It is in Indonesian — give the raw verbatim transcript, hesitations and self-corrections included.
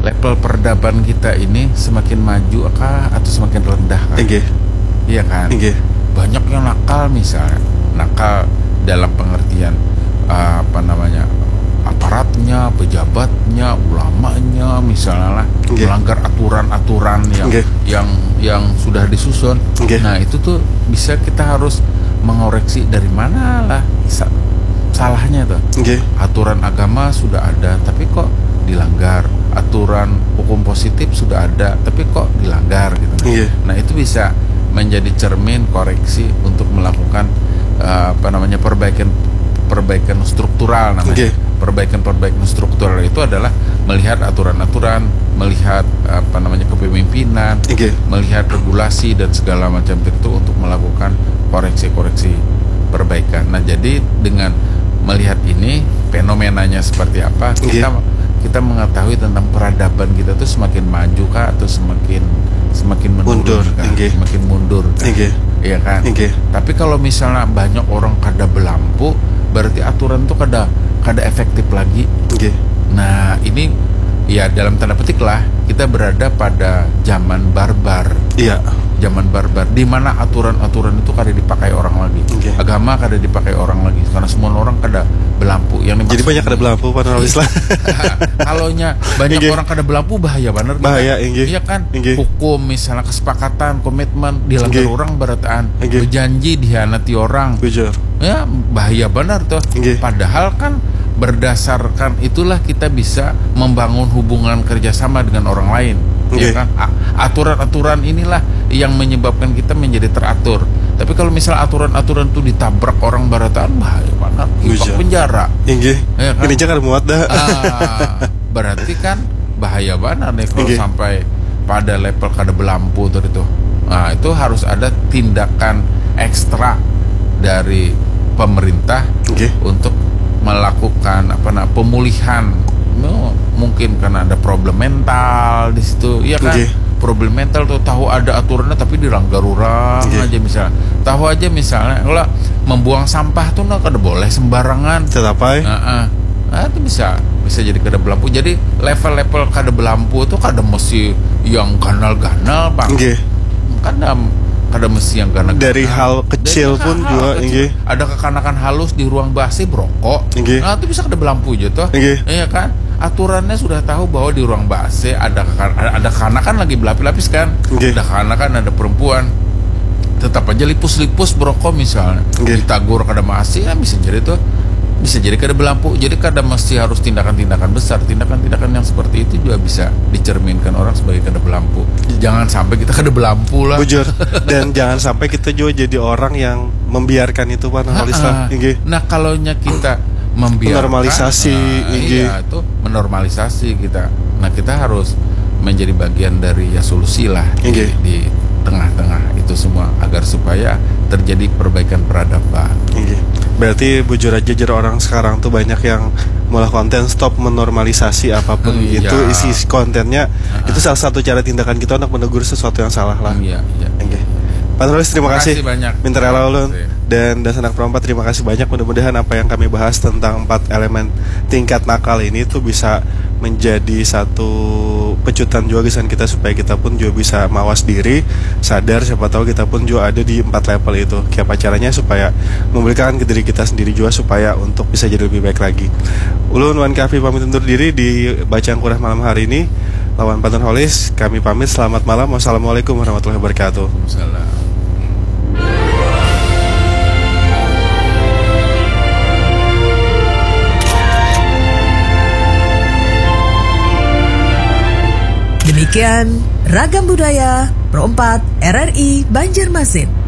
level peradaban kita ini semakin maju kah atau semakin rendah kah? Enggak. Iya kan? Enggak. Banyak yang nakal misalnya, nakal dalam pengertian uh, apa namanya aparatnya, pejabatnya, ulamanya misalnya lah, okay. melanggar aturan-aturan yang okay. yang yang sudah disusun. Okay. Nah itu tuh bisa kita harus mengoreksi dari mana lah salahnya tuh. Okay. Aturan agama sudah ada, tapi kok dilanggar. Aturan hukum positif sudah ada, tapi kok dilanggar gitu. Okay. Nah itu bisa menjadi cermin koreksi untuk melakukan uh, apa namanya perbaikan perbaikan struktural namanya. Okay. Perbaikan-perbaikan struktural itu adalah melihat aturan-aturan, melihat apa namanya kepemimpinan, okay. melihat regulasi dan segala macam itu untuk melakukan koreksi-koreksi perbaikan. Nah, jadi dengan melihat ini fenomenanya seperti apa, okay. kita kita mengetahui tentang peradaban kita tuh semakin maju kah atau semakin semakin menurun kah, okay. semakin mundur kah, okay. iya kan? Okay. Tapi kalau misalnya banyak orang kada belampu, berarti aturan tuh kada kada efektif lagi. Okay. Nah ini ya dalam tanda petik lah kita berada pada zaman barbar. Iya. Zaman barbar di mana aturan-aturan itu kada dipakai orang lagi. Okay. Agama kada dipakai orang lagi karena semua orang kada belampu. Yang jadi banyak kada belampu pada Islam. Kalonya banyak okay. orang kada belampu bahaya bener. Bahaya inggi. Iya kan? Inggi. Hukum misalnya kesepakatan, komitmen dilanggar okay. orang berataan, inggi. berjanji dihianati orang. Bujur. Ya bahaya benar tuh. Okay. Padahal kan berdasarkan itulah kita bisa membangun hubungan kerjasama dengan orang lain. Okay. Ya kan? Aturan-aturan inilah yang menyebabkan kita menjadi teratur. Tapi kalau misal aturan-aturan itu ditabrak orang barataan, bahaya banget. Hibak penjara. Inggih. Ya kan? Ini jangan muat dah. Ah, berarti kan bahaya banget nih kalau sampai pada level kada belampu tuh itu. Nah itu harus ada tindakan ekstra dari pemerintah okay. untuk melakukan apa nah pemulihan. No, mungkin karena ada problem mental di situ, ya kan? Okay. Problem mental tuh tahu ada aturannya tapi dilanggar orang okay. aja misalnya. Tahu aja misalnya kalau membuang sampah tuh nggak kada boleh sembarangan. Tetapi, uh-uh. nah, itu bisa bisa jadi kada belampu. Jadi level-level kada belampu tuh kada mesti yang ganal-ganal, Bang. Okay. Kada kada mesti yang ganal-ganal. Dari hal kecil dari pun hal juga, kecil. Ada kekanakan halus di ruang basi berokok. Okay. Nah itu bisa kada belampu gitu. Okay. Iya kan? Aturannya sudah tahu bahwa di ruang B A C ada ada kekanakan lagi berlapis-lapis kan, okay. ada kekanakan, ada perempuan, tetap aja lipus-lipus berokok misalnya, okay. ditagur kada masih, ya bisa jadi tuh, bisa jadi kada belampu, jadi kada mesti harus tindakan-tindakan besar, tindakan-tindakan yang seperti itu juga bisa dicerminkan orang sebagai kada belampu. Jangan sampai kita kada belampu lah. Bujur. Dan jangan sampai kita juga jadi orang yang membiarkan itu Pak Islam. Nah kalaunya kita membiarkan menormalisasi nah, iya itu menormalisasi kita. Nah kita harus menjadi bagian dari ya solusi lah di, di tengah-tengah itu semua agar supaya terjadi perbaikan peradaban. Inge. Berarti bujur aja jadi orang sekarang tuh banyak yang malah konten stop menormalisasi apapun hmm, itu iya. isi kontennya uh-huh. itu salah satu cara tindakan kita untuk menegur sesuatu yang salah lah. Iya, iya. Inge. Pak Nulis terima, terima kasih, kasih banyak. Minta rela ulun dan Dasanak Perempat terima kasih banyak. Mudah-mudahan apa yang kami bahas tentang empat elemen tingkat nakal ini tuh bisa menjadi satu pecutan juga kesan kita supaya kita pun juga bisa mawas diri, sadar siapa tahu kita pun juga ada di empat level itu. Kayak caranya supaya memberikan ke diri kita sendiri juga supaya untuk bisa jadi lebih baik lagi. Ulun Wan Kafi pamit undur diri di Bacaan Kurah malam hari ini. Lawan Pak Nurholis, kami pamit. Selamat malam. Wassalamualaikum warahmatullahi wabarakatuh. Waalaikumsalam. Demikian Ragam Budaya Pro empat R R I Banjarmasin.